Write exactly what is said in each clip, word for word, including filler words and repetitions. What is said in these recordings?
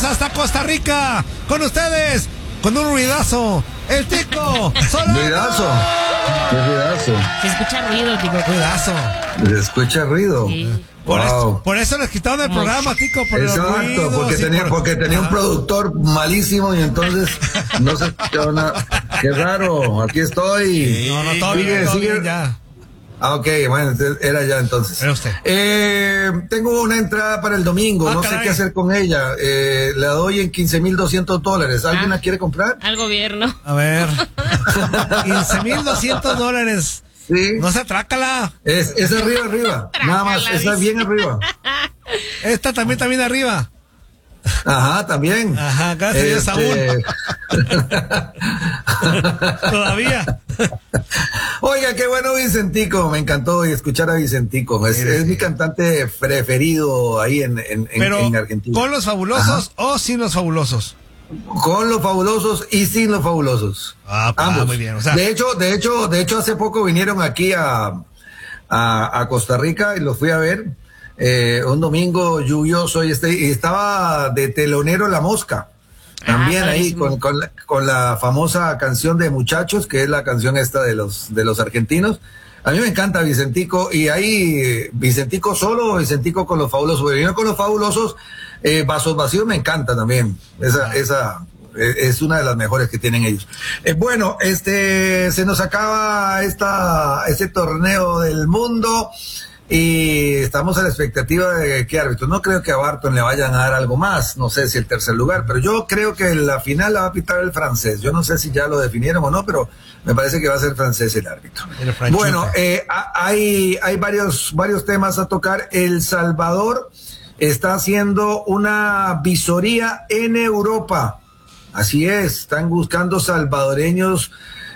hasta Costa Rica. Con ustedes, con un ruidazo, el Tico Solano. Ruidazo. Qué ruidazo. Se escucha ruido, Tico. Ruidazo. Se escucha ruido. Sí. Por, Wow. eso, por eso les quitaron el programa, Tico. Por Exacto, los ruidos porque y tenía, por- porque tenía un productor malísimo y entonces no se escuchaba nada. Qué raro, aquí estoy. No, no, todo Sigue, bien, todo sigue. bien, ya. Ah, ok, bueno, entonces era ya entonces. Era usted. Eh, tengo una entrada para el domingo, Ah, no caray. sé qué hacer con ella. Eh, la doy en quince mil doscientos dólares. ¿Alguien Ah. la quiere comprar? Al gobierno. A ver. quince mil doscientos dólares. Sí. No se trácala. Es, es arriba, arriba. Nada más, Trácala, esa dice. bien arriba. Esta también está bien arriba. Ajá, también. Ajá, gracias a Este, Todavía. Oiga, qué bueno Vicentico, me encantó escuchar a Vicentico, es, Mire, es mi sí. cantante preferido ahí en, en, en- Pero, en Argentina. ¿con los fabulosos o sin los fabulosos? Con los fabulosos y sin los fabulosos. Ah, pues, ambos. muy bien, o sea- de hecho, de hecho, de hecho, hace poco vinieron aquí a, a, a Costa Rica y los fui a ver. Eh, un domingo lluvioso y, este, y estaba de telonero La Mosca. También Ah, ahí padrísimo. con, con, la, con la famosa canción de Muchachos, que es la canción esta de los, de los argentinos. A mí me encanta Vicentico, y ahí eh, Vicentico solo, Vicentico con los fabulosos. Pero yo con los fabulosos, eh, Vasos Vacíos me encanta también. Esa, esa eh, es una de las mejores que tienen ellos. Eh, bueno, este se nos acaba esta, este torneo del mundo. Y estamos a la expectativa de qué árbitro. No creo que a Barton le vayan a dar algo más. No sé si el tercer lugar, pero yo creo que la final la va a pitar el francés. Yo no sé si ya lo definieron o no, pero me parece que va a ser francés el árbitro. El franchute. Bueno, eh, a- hay, hay varios, varios temas a tocar. El Salvador está haciendo una visoría en Europa. Así es, están buscando salvadoreños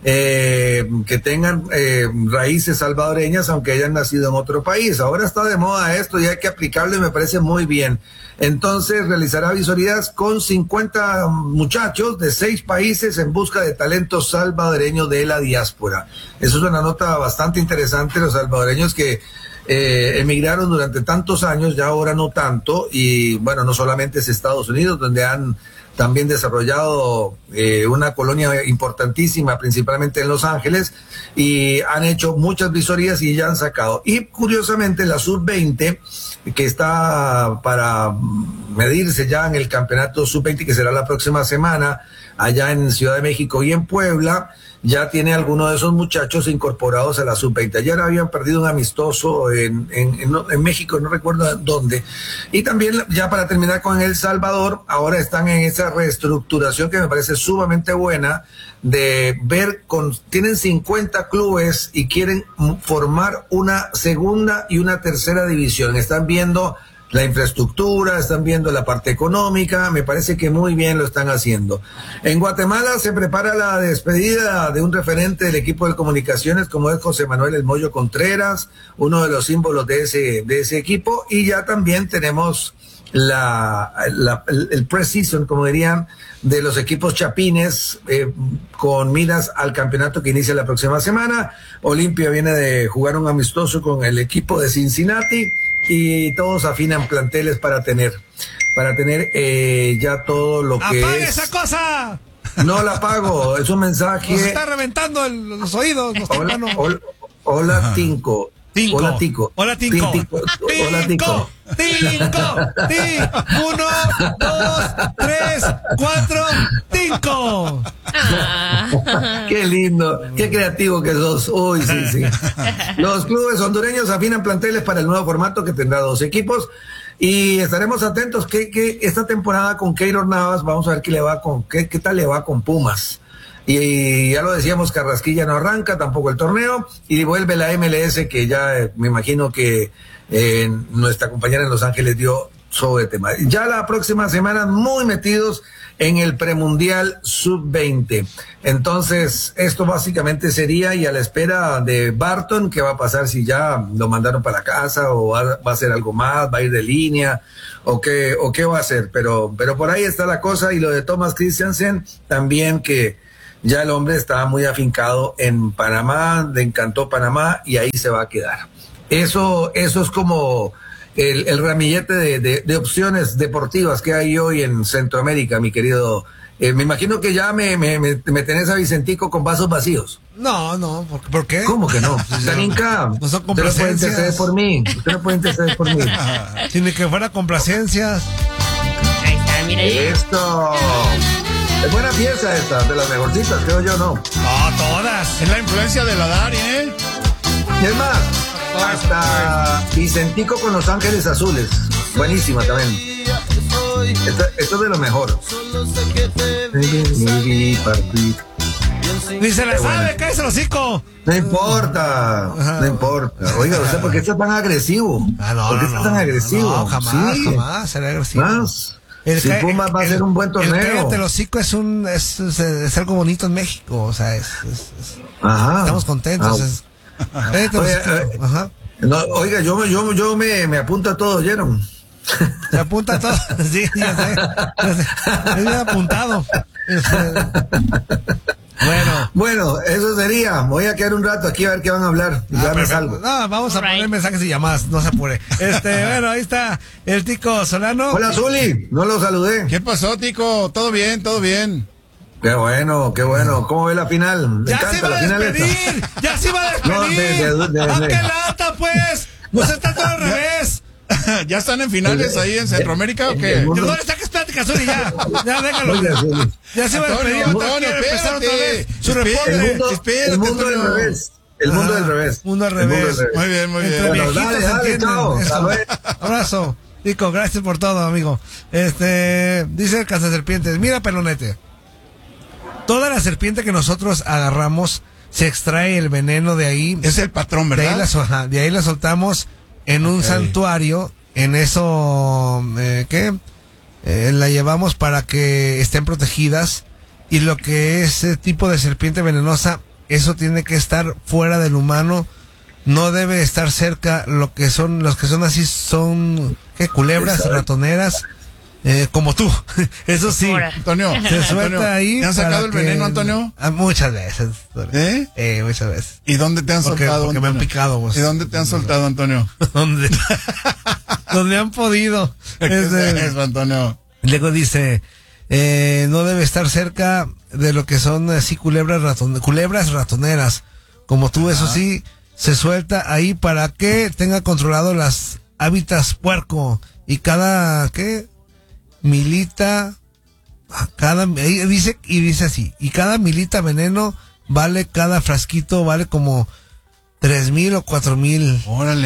eh, que tengan eh, raíces salvadoreñas, aunque hayan nacido en otro país. Ahora está de moda esto y hay que aplicarlo y me parece muy bien. Entonces realizará visorías con cincuenta muchachos de seis países en busca de talentos salvadoreños de la diáspora. Eso es una nota bastante interesante. Los salvadoreños que eh, emigraron durante tantos años, ya ahora no tanto, y bueno, no solamente es Estados Unidos, donde han también desarrollado eh, una colonia importantísima, principalmente en Los Ángeles, y han hecho muchas visorías y ya han sacado. Y curiosamente la sub veinte, que está para medirse ya en el campeonato sub veinte, que será la próxima semana, allá en Ciudad de México y en Puebla, ya tiene algunos de esos muchachos incorporados a la sub veinte. Ayer habían perdido un amistoso en, en, en, en México, no recuerdo dónde. Y también, ya para terminar con El Salvador, ahora están en esa reestructuración que me parece sumamente buena, de ver, con tienen cincuenta clubes y quieren formar una segunda y una tercera división. Están viendo la infraestructura, están viendo la parte económica, me parece que muy bien lo están haciendo. En Guatemala se prepara la despedida de un referente del equipo de comunicaciones como es José Manuel El Moyo Contreras, uno de los símbolos de ese, de ese equipo, y ya también tenemos la, la el, el pre-season, como dirían, de los equipos chapines, eh, con miras al campeonato que inicia la próxima semana. Olimpia viene de jugar un amistoso con el equipo de Cincinnati, y todos afinan planteles para tener, para tener eh, ya todo lo que ¡Apague es. esa cosa! No la apago, es un mensaje. Nos está reventando el- los oídos, los Hola, tímpanos. hola, hola, Tinco. Tinco. Hola, Tico. Hola, Tinco. Tin- Tico. Hola, Tico. Tinco. Tinco. Uno, dos, tres, cuatro. Tinco. Ah. Qué lindo, qué creativo que sos. Uy, sí, sí. Los clubes hondureños afinan planteles para el nuevo formato que tendrá dos equipos. Y estaremos atentos que, que esta temporada con Keylor Navas, vamos a ver qué le va con, qué, qué tal le va con Pumas. Y ya lo decíamos, Carrasquilla no arranca tampoco el torneo, y vuelve la M L S, que ya eh, me imagino que eh, nuestra compañera en Los Ángeles dio sobre tema. Ya la próxima semana muy metidos en el premundial sub veinte. Entonces, esto básicamente sería, y a la espera de Barton, qué va a pasar, si ya lo mandaron para la casa o va, va a hacer algo más, va a ir de línea, o qué, o qué va a hacer. Pero, pero por ahí está la cosa. Y lo de Thomas Christiansen también, que ya el hombre está muy afincado en Panamá, le encantó Panamá y ahí se va a quedar. Eso, eso es como el, el ramillete de, de, de opciones deportivas que hay hoy en Centroamérica, mi querido. Eh, me imagino que ya me, me, me, me tenés a Vicentico con vasos vacíos. No, no, ¿por, ¿por qué? ¿Cómo que no? Taninka, no son usted no puede complacencias. interceder por mí. Usted no puede interceder por mí. Si ni que fuera complacencias. Ahí está, mira. Esto. Es buena pieza esta, de las mejorcitas, creo yo, ¿no? No, todas. Es la influencia de la Dari, ¿eh? Y es más, hasta Vicentico con Los Ángeles Azules. Buenísima también. Esto, esto es de lo mejor. Ni se la Qué sabe, bueno. cállese el hocico. No importa, no importa. Oiga, ¿usted por qué está tan agresivo? Ah, no, ¿Por qué no, está no, tan agresivo? No, jamás, Sí. jamás será agresivo. Más. El Si ca- Pumas va a el- ser un buen El torneo. cállate el hocico es un es, es, es algo bonito en México, o sea, es, es- es- Ajá. estamos contentos. Ah. es- cállate el Oye, hocico. eh, Ajá. No, oiga, yo, yo, yo me, me apunto a todo, ¿oyeron? Se apunta todo. Sí, ya sé. Ya sé. Es bien apuntado. Este, Bueno. Bueno, eso sería. Voy a quedar un rato aquí a ver qué van a hablar. Y Ah, ya me perfecto. salgo. No, vamos a Alright. poner mensajes y llamadas, no se apure. Este, bueno, ahí está el Tico Solano. Hola, Zuli. No lo saludé. ¿Qué pasó, Tico? ¿Todo bien? ¿Todo bien? Qué bueno, qué bueno. ¿Cómo ve la final? Me Ya se encanta iba la a final esta. despedir, ya se iba a despedir. No, de- de- de- ¡Ah, de- qué lata, pues! Pues está todo al revés. ¿Ya están en finales ahí en Centroamérica o qué? El mundo- ¿Dónde está que es plática, Zuli? Ya, ya, déjalo. Oiga, Zuli. Ya se iba a despedir. Antonio, otra Antonio, quiere empezar otra espérate. vez. Su Espérate. reporte. El mundo, Espérate, el mundo del Antonio. revés. El mundo Ah, del revés. Mundo al El mundo revés. del revés. Muy bien, muy bien. Entre Bueno, viejitos dale, se dale, entienden. chao. Eso. Hasta luego. Abrazo. Tico, gracias por todo, amigo. Este, dice el cazaserpientes, mira, pelonete. Toda la serpiente que nosotros agarramos se extrae el veneno de ahí. Es el patrón, De ahí, ¿verdad? la, so- ajá, de ahí la soltamos en un Ok. santuario. En eso, eh, ¿qué? Eh, la llevamos para que estén protegidas. Y lo que es ese tipo de serpiente venenosa, eso tiene que estar fuera del humano. No debe estar cerca. Lo que son, los que son así son, ¿qué? Culebras, Exacto. ratoneras, eh, como tú. Eso sí. Ahora. Antonio, Se suelta Antonio, ahí. ¿te han para sacado el que- veneno, Antonio? Ah, muchas veces. ¿Eh? Eh, muchas veces. ¿Y dónde te han Porque, soltado, porque me han Antonio? picado, pues. ¿Y dónde te han soltado, Antonio? donde, donde han podido. ¿Qué es Este, eso, Antonio? luego dice, eh, no debe estar cerca de lo que son así culebras, raton, culebras ratoneras. Como tú, eso sí, se suelta ahí para que tenga controlado las hábitats puerco. Y cada, ¿qué? Milita, cada, ahí dice, y dice así, y cada milita veneno vale, cada frasquito vale como tres mil o cuatro mil. Órale.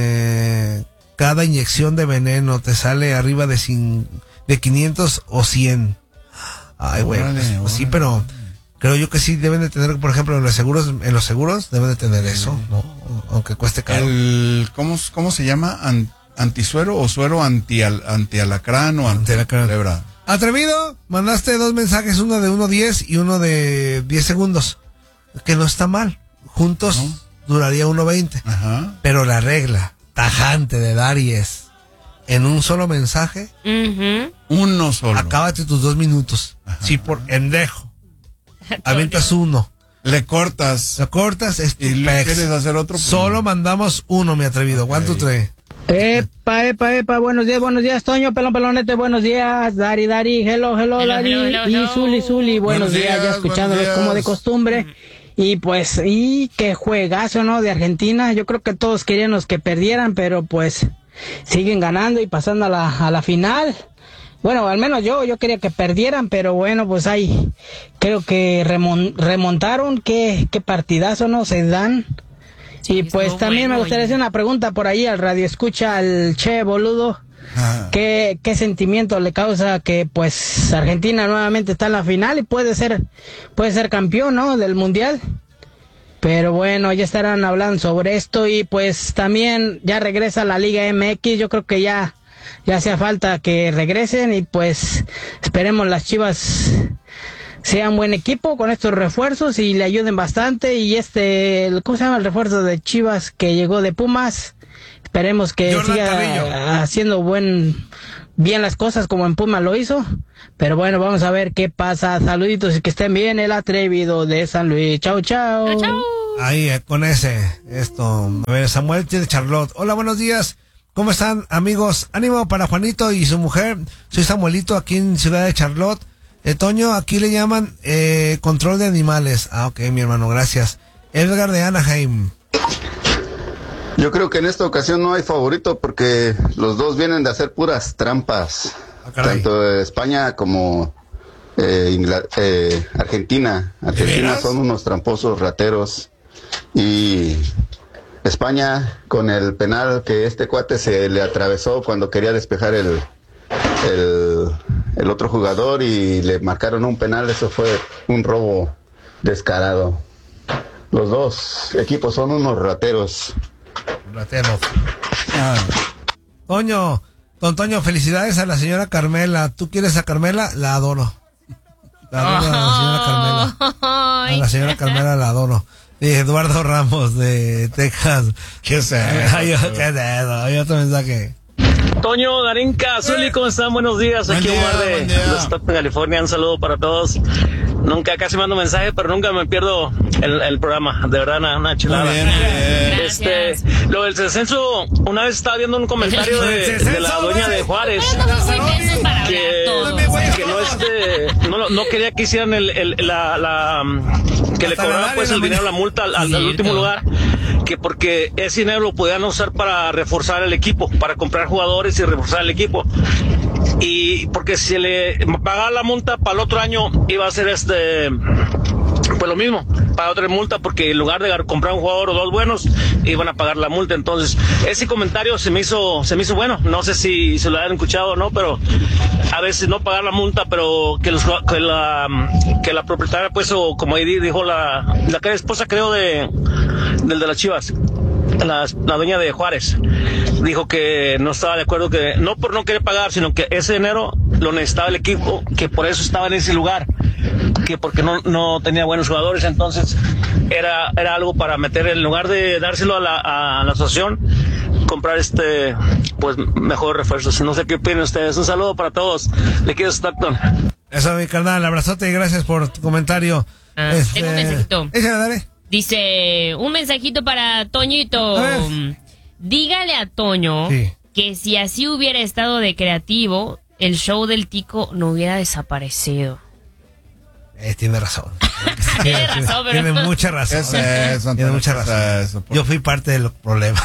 Eh, cada inyección de veneno te sale arriba de, cin- de quinientos o cien. Ay, güey. Órale, Pues, pues sí, órale. pero creo yo que sí deben de tener, por ejemplo, en los seguros, en los seguros deben de tener eso, ¿no? Aunque cueste caro. El, ¿cómo, ¿Cómo se llama? An- ¿Antisuero o suero anti antialacrán o Antialacrán. anticulebra? Atrevido, mandaste dos mensajes, uno de uno diez y uno de diez segundos. Que no está mal. Juntos ¿No? duraría uno veinte. Ajá. Pero la regla tajante de Dari es, en un solo mensaje, Ujú. Uno solo. acábate tus dos minutos. Sí, por endejo. Aventas uno. Le cortas. Lo cortas, es tu ¿Y le pex. quieres hacer otro? Pues Solo no. mandamos uno, mi atrevido. One, two, three. Epa, epa, epa, buenos días, buenos días, Toño, pelón, pelonete, buenos días, Dari, Dari, hello, hello, Hello, Dari, hello, hello, y hello. Zuli, Zuli, buenos, Buenos días, días, ya escuchándolos buenos como de días. costumbre, y pues, y qué juegazo, ¿no?, de Argentina, yo creo que todos queríamos que perdieran, pero pues, siguen ganando y pasando a la, a la final. Bueno, al menos yo, yo quería que perdieran, pero bueno, pues ahí, creo que remon- remontaron, qué, qué partidazo, ¿no?, se dan. Sí, Y pues estuvo también me bueno, gustaría y- hacer una pregunta por ahí al radio escucha al Che Boludo. Ah. ¿Qué, qué sentimiento le causa que pues Argentina nuevamente está en la final y puede ser, puede ser campeón, ¿no?, del mundial? Pero bueno, ya estarán hablando sobre esto y pues también ya regresa la Liga M X, yo creo que ya, ya hacía falta que regresen y pues esperemos las Chivas sean buen equipo con estos refuerzos y le ayuden bastante. Y este, el- ¿cómo se llama el refuerzo de Chivas que llegó de Pumas? Esperemos que Jordan siga Carrillo. haciendo buen, bien las cosas como en Pumas lo hizo. Pero bueno, vamos a ver qué pasa. Saluditos y que estén bien, el atrevido de San Luis. Chao, chao. Chao, chao. Ahí, eh, con ese, esto. A ver, Samuel de Charlotte. Hola, buenos días. ¿Cómo están, amigos? Ánimo para Juanito y su mujer. Soy Samuelito, aquí en Ciudad de Charlotte. Eh, Toño, aquí le llaman eh, control de animales. Ah, ok, mi hermano, gracias. Edgar de Anaheim. Yo creo que en esta ocasión no hay favorito porque los dos vienen de hacer puras trampas. Ah, caray. Tanto España como eh, Ingl- eh, Argentina. Argentina son unos tramposos rateros. Y España con el penal que este cuate se le atravesó cuando quería despejar el, el, el otro jugador y le marcaron un penal. Eso fue un robo descarado. Los dos equipos son unos rateros. Rateros. Ah. Toño, don Toño, felicidades a la señora Carmela. ¿Tú quieres a Carmela? La adoro. La adoro a la señora Carmela. A la señora Carmela la adoro. Y Eduardo Ramos de Texas. ¿Qué es eso? Ay, ¿qué es eso? Hay otro mensaje. Toño, Darinka, Zuli, ¿cómo están? Buenos días. Buen Aquí día, Omar buen de día. de Stockton, California. Un saludo para todos. Nunca casi mando mensaje, pero nunca me pierdo el, el programa. De verdad, una, una chulada. Muy bien, muy bien. Este, lo del descenso, una vez estaba viendo un comentario de, de la dueña de Juárez. Que, que no este, no, no quería que hicieran el, el- la, la, que le Hasta cobraran la pues área, el la dinero, mañana. la multa al, al- al último lugar, que porque ese dinero lo podían usar para reforzar el equipo, para comprar jugadores y reforzar el equipo. Y porque si le pagaba la multa para el otro año iba a ser este pues lo mismo, para otra multa, porque en lugar de comprar un jugador o dos buenos iban a pagar la multa. Entonces ese comentario se me hizo se me hizo bueno, no sé si se lo hayan escuchado o no, pero a veces no pagar la multa, pero que, los, que la que la propietaria pues, o como ahí dijo la la que esposa creo de del de las Chivas, la, la dueña de Juárez, dijo que no estaba de acuerdo, que no por no querer pagar, sino que ese dinero lo necesitaba el equipo, que por eso estaba en ese lugar, que porque no, no tenía buenos jugadores. Entonces era, era algo para meter, en lugar de dárselo a la, a la asociación, comprar este pues mejores refuerzos. No sé qué opinan ustedes. Un saludo para todos. Le quiero Stockton. Eso, mi carnal, abrazote y gracias por tu comentario. Ah, tengo un mensajito. Échale, dale. Dice, un mensajito para Toñito. A ver. Dígale a Toño Sí. que si así hubiera estado de creativo, el show del Tico no hubiera desaparecido. Eh, tiene razón. Tiene razón, pero... Tiene mucha razón. Es eso, Tiene Antonio, mucha es razón. eso, por- Yo fui parte del problema.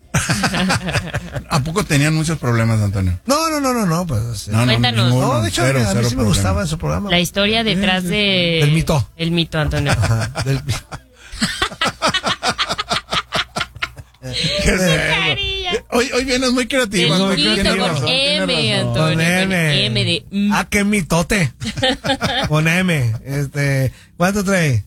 ¿A poco tenían muchos problemas, Antonio? No, no, no, no, no, pues. No, no, Cuéntanos. ninguno, No, de hecho, cero, a mí cero sí me problema. gustaba en su programa. La historia detrás de... Del mito. El mito, Antonio. Ajá, del- ¿Qué es eso? Carilla. Hoy, hoy vienes muy creativo. El muy mito creativo. con Tiene M, razón. Antonio. Con M. M de... mm. Ah, qué mitote. Con M. Este, ¿cuánto trae?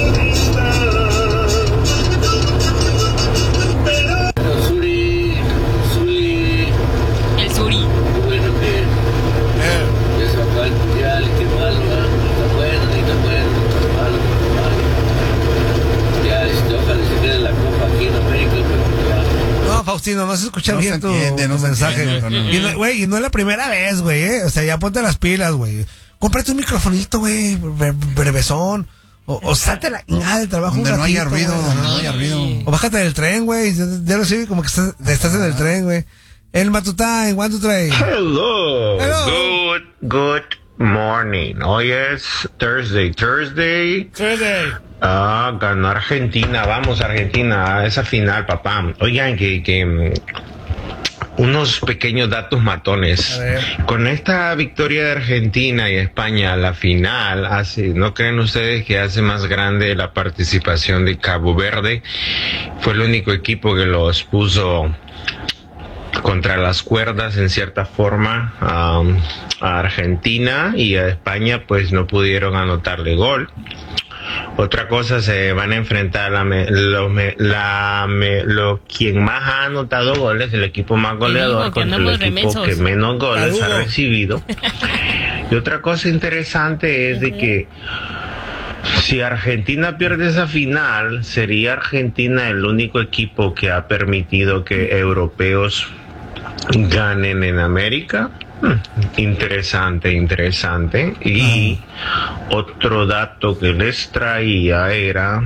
Zuli, Zuli, El Suri. qué bueno que ya se va a acabar el mundial, qué malo, ¿verdad? Ni tan bueno, ni tan bueno, ni tan malo, ni tan malo. Ya, este, ojalá se quede la copa aquí en América, pero ya. No, Faustino, no se escucha No bien se tu, entiende, no tu se mensaje, entiende, güey. Antonio. Y no, güey, y no es la primera vez, güey, ¿eh? O sea, ya ponte las pilas, güey. Cómprate un microfonito, güey, bre- brevesón. O, o salte la ingada del trabajo Donde un no haya ratito, ruido, güey. donde no Ajá. haya ruido. O bájate del tren, güey. Ya, ya lo sé, como que estás, estás en el tren, güey. El Matután, ¿cuánto trae? Hello. Hello. Good, good morning. Hoy es Thursday. Thursday. Ah, ganó Argentina. Vamos, Argentina, a esa final, papá. Oigan, que, que mm, unos pequeños datos matones. A ver. Con esta victoria de Argentina y España a la final, hace, ¿no creen ustedes que hace más grande la participación de Cabo Verde? Fue el único equipo que los puso contra las cuerdas en cierta forma um, a Argentina, y a España pues no pudieron anotarle gol. Otra cosa, se van a enfrentar la, me- lo, me- la me- lo quien más ha anotado goles, el equipo más goleador, que contra el andamos equipo remensos. que menos goles Saludos. ha recibido. Y otra cosa interesante es de que si Argentina pierde esa final, sería Argentina el único equipo que ha permitido que europeos ganen en América. Hmm, interesante, interesante. Y otro dato que les traía era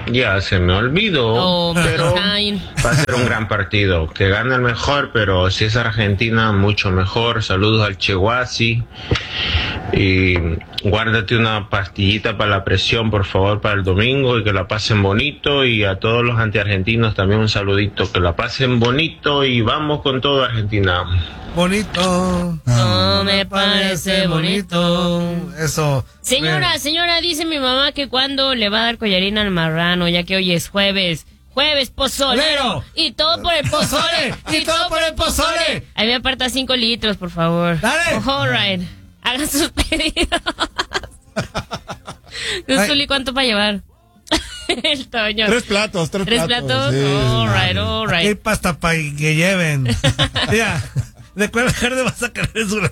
Ya se me olvidó, Oh, pero fine. va a ser un gran partido. Que gane el mejor, pero si es Argentina, mucho mejor. Saludos al Cheguasi. Y guárdate una pastillita para la presión, por favor, para el domingo, y que la pasen bonito. Y a todos los antiargentinos también un saludito, que la pasen bonito y vamos con todo, Argentina. Bonito. No me parece bonito. Eso. Señora, señora, dice mi mamá que cuando le va a dar collarín al marrano, ya que hoy es jueves. Jueves pozolero. Y todo por el pozole. Y todo por el pozole. Ahí me aparta cinco litros, por favor. Dale. All right. Hagan sus pedidos. Zuli, ¿cuánto para llevar? El Toño. Tres platos, tres, ¿Tres platos. platos? Sí, all sí, right, sí. all Aquí hay right. pasta para que lleven. Mira, ¿de cuál verde vas a querer su...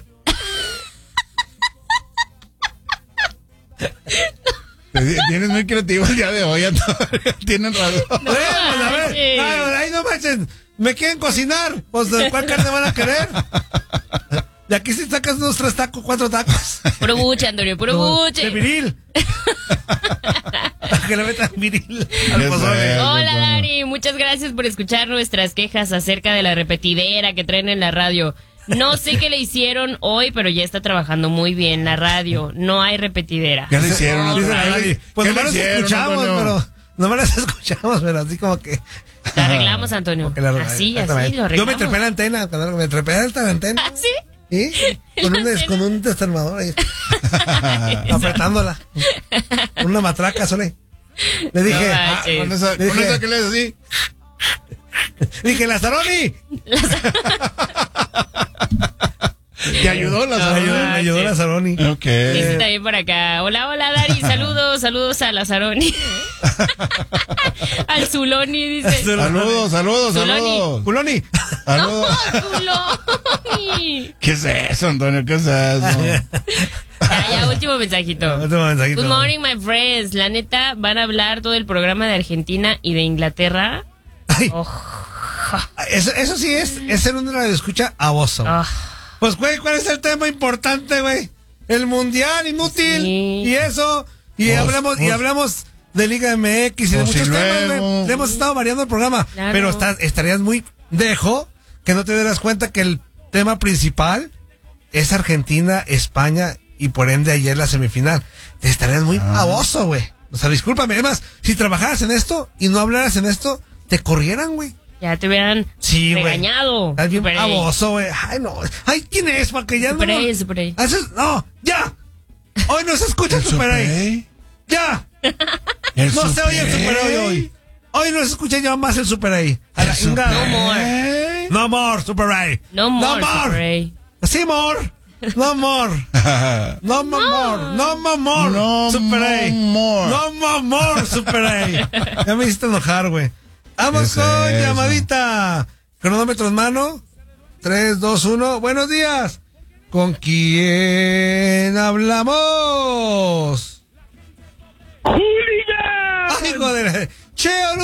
Tienes muy creativo el día de hoy, Antonio. Tienen razón. No, pues, a ver, manches. ay, ay, no manches, ¿me quieren cocinar? Pues, ¿de cuál carne van a querer? De aquí si sacas unos tres tacos, cuatro tacos. Puro buche, Antonio, puro buche. De viril. Para que le metan viril al Qué pozole. feo. Hola, Dari, muchas gracias por escuchar nuestras quejas acerca de la repetidera que traen en la radio. No sé qué le hicieron hoy, pero ya está trabajando muy bien la radio. No hay repetidera. ¿Qué le hicieron, Dice la Antonio? Lali, pues ¿Qué nomás le las hicieron, escuchamos, Antonio? pero... Nomás las escuchamos, pero así como que... La arreglamos, Antonio. que la- Así, así, exactamente. lo Yo arreglamos. me trepé la antena, cuando me trepé la antena. ¿Ah, sí? ¿Sí? Con un, des- con un desarmador ahí. Apretándola. Una matraca, Sole. Le dije, No ah, manches. Con esa, Le con dije- esa que le es así. dije, Lazaroni. ¿Te ayudó la Me No, ayudó, me ayudó manches. Lazaroni. Ok. Dice también por acá. Hola, hola, Dari. Saludos, saludos a Lazaroni. Al Zuloni, dice. Saludos, saludos, Zuloni. saludos. Culoni. Saludos. Zuloni. ¿Qué es eso, Antonio? ¿Qué es eso? Ya, ya, último mensajito. Último mensajito. Good morning, my friends. La neta, van a hablar todo el programa de Argentina y de Inglaterra. Ay, Oh, eso, eso sí es, es ser un radio escucha a vos. oh. Pues, güey, ¿cuál es el tema importante, güey? El mundial, inútil. Sí. Y eso. Y Pues, hablamos, y pues. hablamos de Liga M X y de Pues, muchos y temas, luego. güey. Le hemos estado variando el programa. Claro. Pero estás- estarías muy dejo que no te dieras cuenta que el tema principal es Argentina, España y por ende ayer la semifinal. Te estarías muy Ah. baboso, güey. O sea, discúlpame. Además, si trabajaras en esto y no hablaras en esto, te corrieran, güey. Ya te hubieran Sí, güey. regañado. Estás bien Super A. baboso, güey. Ay, no. Ay, ¿quién es? Para que ya Super no. A, Super A. Haces- no, ya. Hoy no se escucha el Super A. Ya. ¿El No se oye el Super Super A hoy. Hoy no se escucha ya más el Super A. A la El chingada. No more. No more Super A. No more, No more. Super A. Sí, more. No more. No more. No more. more. No Super A. more. No more, more Super A. Ya me hiciste enojar, güey. Vamos ¿Qué con es eso? llamadita. Cronómetro en mano. tres, dos, uno. Buenos días. ¿Con quién hablamos? ¡Julia! ¡Ay, joder! ¡Cheo!